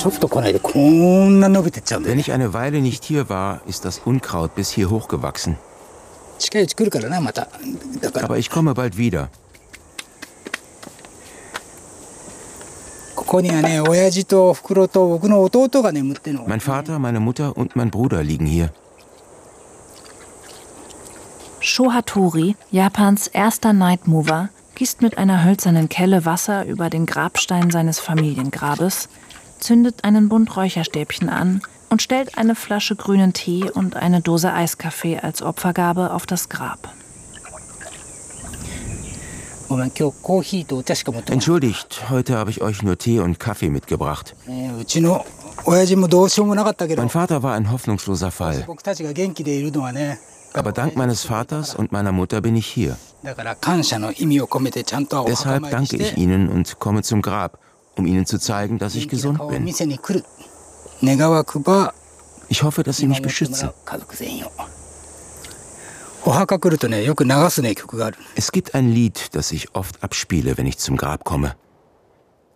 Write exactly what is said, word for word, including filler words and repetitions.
Wenn ich eine Weile nicht hier war, ist das Unkraut bis hier hochgewachsen. Aber ich komme bald wieder. Mein Vater, meine Mutter und mein Bruder liegen hier. Sho Hattori, Japans erster Night Mover, gießt mit einer hölzernen Kelle Wasser über den Grabstein seines Familiengrabes, zündet einen Bund Räucherstäbchen an und stellt eine Flasche grünen Tee und eine Dose Eiskaffee als Opfergabe auf das Grab. Entschuldigt, heute habe ich euch nur Tee und Kaffee mitgebracht. Mein Vater war ein hoffnungsloser Fall. Aber dank meines Vaters und meiner Mutter bin ich hier. Deshalb danke ich ihnen und komme zum Grab, um ihnen zu zeigen, dass ich gesund bin. Ich hoffe, dass sie mich beschützen. Es gibt ein Lied, das ich oft abspiele, wenn ich zum Grab komme.